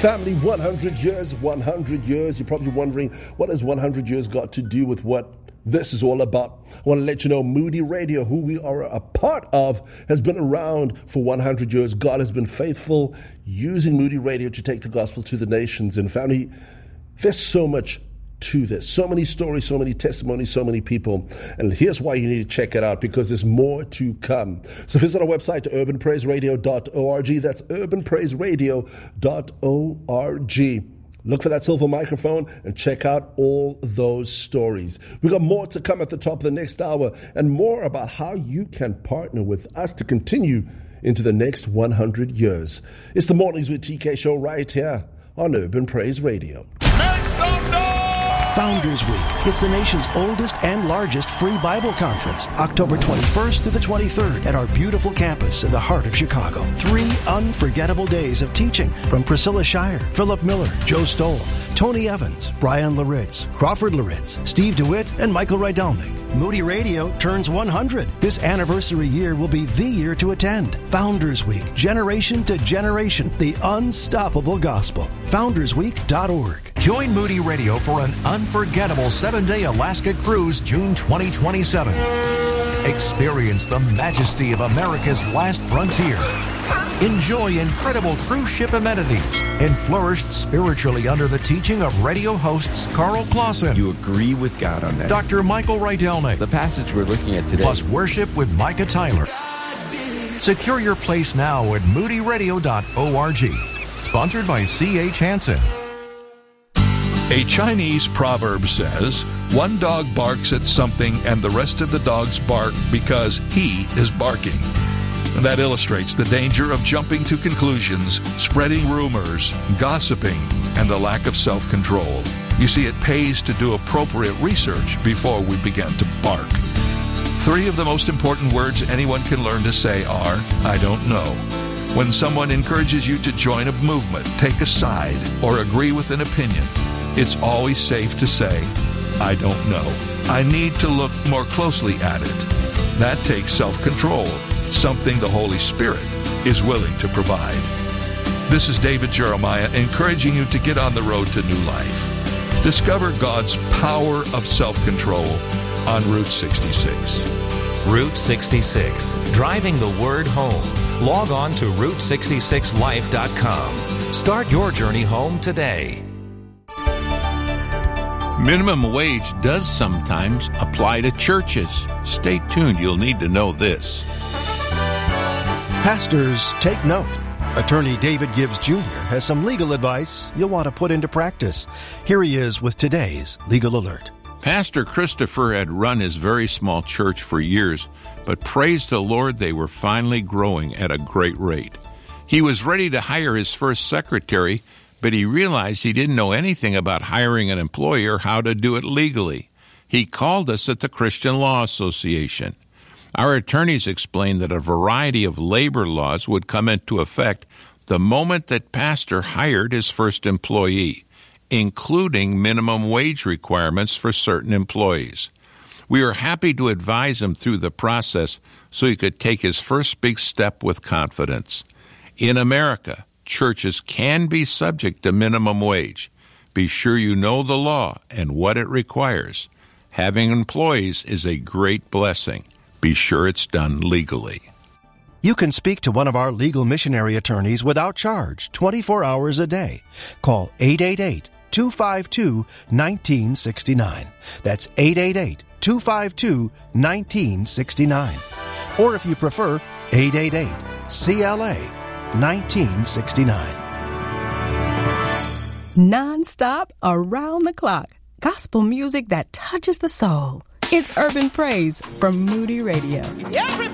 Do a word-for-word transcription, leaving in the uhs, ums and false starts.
Family, one hundred years, one hundred years. You're probably wondering, what has one hundred years got to do with what this is all about? I want to let you know Moody Radio, who we are a part of, has been around for one hundred years. God has been faithful using Moody Radio to take the gospel to the nations. And family, there's so much to this. So many stories, so many testimonies, so many people. And here's why you need to check it out, because there's more to come. So visit our website, urban praise radio dot org. That's urban praise radio dot org. Look for that silver microphone and check out all those stories. We got more to come at the top of the next hour, and more about how you can partner with us to continue into the next one hundred years. It's the Mornings with T K show right here on Urban Praise Radio. Founders Week. It's the nation's oldest and largest free Bible conference, October twenty-first to the twenty-third at our beautiful campus in the heart of Chicago. Three unforgettable days of teaching from Priscilla Shire, Philip Miller, Joe Stoll, Tony Evans, Brian Laritz, Crawford Laritz, Steve DeWitt, and Michael Rydelnik. Moody Radio turns one hundred. This anniversary year will be the year to attend. Founders Week, generation to generation, the unstoppable gospel. founders week dot org. Join Moody Radio for an unforgettable seven-day Alaska cruise June twenty twenty-seven. Experience the majesty of America's last frontier. Enjoy incredible cruise ship amenities and flourish spiritually under the teaching of radio hosts Carl Clausen. You agree with God on that. Doctor Michael Rydelnik. The passage we're looking at today. Plus worship with Micah Tyler. Secure your place now at moody radio dot org. Sponsored by C H Hansen. A Chinese proverb says, one dog barks at something and the rest of the dogs bark because he is barking. And that illustrates the danger of jumping to conclusions, spreading rumors, gossiping, and the lack of self-control. You see, it pays to do appropriate research before we begin to bark. Three of the most important words anyone can learn to say are, I don't know. When someone encourages you to join a movement, take a side, or agree with an opinion, it's always safe to say, I don't know. I need to look more closely at it. That takes self-control, something the Holy Spirit is willing to provide. This is David Jeremiah encouraging you to get on the road to new life. Discover God's power of self-control on Route sixty-six. Route sixty-six, driving the word home. Log on to route sixty-six life dot com. Start your journey home today. Minimum wage does sometimes apply to churches. Stay tuned, you'll need to know this. Pastors, take note. Attorney David Gibbs Junior has some legal advice you'll want to put into practice. Here he is with today's Legal Alert. Pastor Christopher had run his very small church for years, but praise the Lord, they were finally growing at a great rate. He was ready to hire his first secretary, but he realized he didn't know anything about hiring an employee or how to do it legally. He called us at the Christian Law Association. Our attorneys explained that a variety of labor laws would come into effect the moment that Pastor hired his first employee, including minimum wage requirements for certain employees. We were happy to advise him through the process so he could take his first big step with confidence. In America, churches can be subject to minimum wage. Be sure you know the law and what it requires. Having employees is a great blessing. Be sure it's done legally. You can speak to one of our legal missionary attorneys without charge, twenty-four hours a day. Call eight eight eight, two five two, one nine six nine. That's eight eight eight, two five two, one nine six nine. Or if you prefer, eight eight eight, C L A, nineteen sixty-nine. Non-stop, around the clock. Gospel music that touches the soul. It's Urban Praise from Moody Radio.